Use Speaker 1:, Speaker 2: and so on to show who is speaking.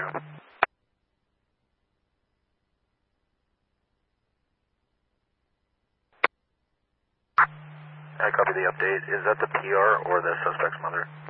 Speaker 1: afternoon. I copy the update. Is that the PR or the suspect's mother?